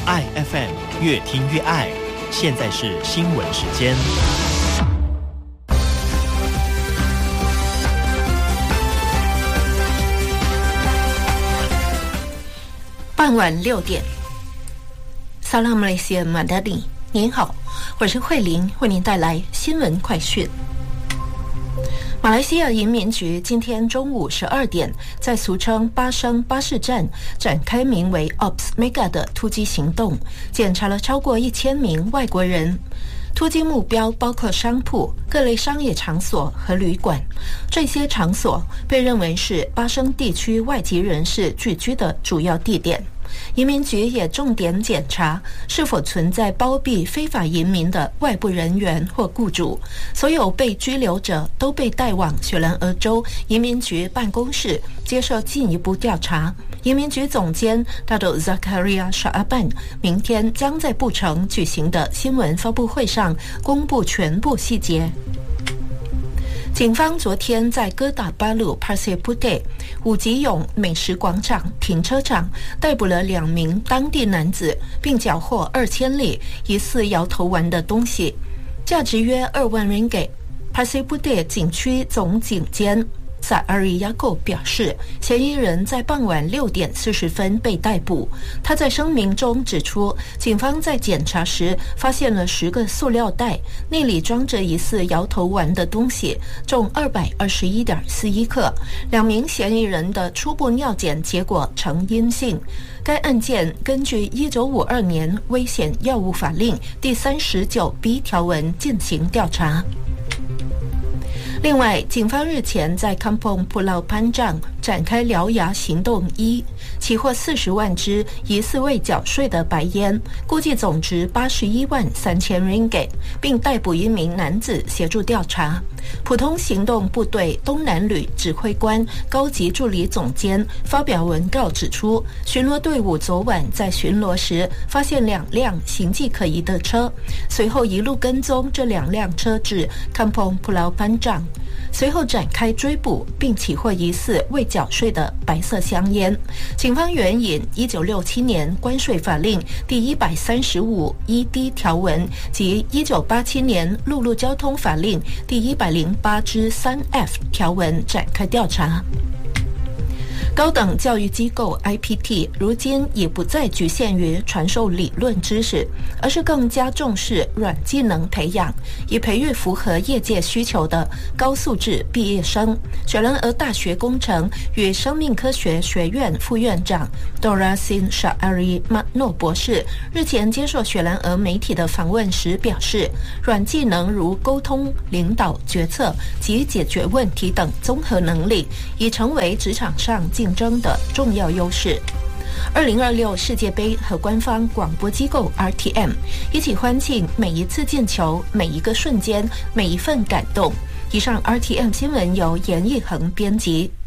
爱 FM 越听越爱，现在是新闻时间。 傍晚6点，萨拉马来西亚马达里，您好，我是慧玲，为您带来新闻快讯。马来西亚移民局今天中午12点，在俗称巴生巴士站展开名为 Ops Mega 的突击行动，检查了超过1000名外国人。突击目标包括商铺、各类商业场所和旅馆，这些场所被认为是巴生地区外籍人士聚居的主要地点。移民局也重点检查是否存在包庇非法移民的外部人员或雇主，所有被拘留者都被带往雪兰莪州移民局办公室接受进一步调查。移民局总监大都 Zakaria Shaaban 明天将在布城举行的新闻发布会上公布全部细节。警方昨天在哥打巴鲁 Pasir Puteh 五吉永美食广场停车场逮捕了2名当地男子，并缴获2000粒疑似摇头丸的东西，价值约2万 ringgit。 Pasir Puteh 景区总警监萨阿里亚购表示，嫌疑人在傍晚6点40分被逮捕。他在声明中指出，警方在检查时发现了10个塑料袋，内里装着疑似摇头丸的东西，重221.41克。2名嫌疑人的初步尿检结果呈阴性。该案件根据1952年危险药物法令第39B 条文进行调查。另外，警方日前在 Kampung Pulau Panjang 展开獠牙行动1，起获40万支疑似未缴税的白烟，估计总值81万3000 ringgit， 并逮捕1名男子协助调查。普通行动部队东南旅指挥官高级助理总监发表文告指出，巡逻队伍昨晚在巡逻时发现2辆形迹可疑的车，随后一路跟踪这2辆车至 Kampung Pulau Panjang，随后展开追捕，并起获疑似未缴税的白色香烟。警方援引1967年关税法令第135(1)(d) 条文及1987年陆路交通法令第108(3)(f) 条文展开调查。高等教育机构 IPT 如今已不再局限于传授理论知识，而是更加重视软技能培养，以培育符合业界需求的高素质毕业生。雪兰莪大学工程与生命科学学院副院长 Dorasin Sha'ari Matno 博士日前接受雪兰莪媒体的访问时表示，软技能如沟通、领导、决策及解决问题等综合能力已成为职场上竞争的重要优势。2026世界杯和官方广播机构 RTM 一起欢庆每一次进球、每一个瞬间、每一份感动。以上 RTM 新闻由严义恒编辑。